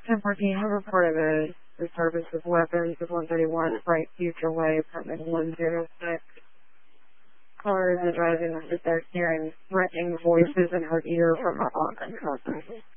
1014, have reported the service of weapons of 131 Bright Future Way, apartment 106. Caller is advising us that they're hearing threatening voices in her ear from her aunt and cousin.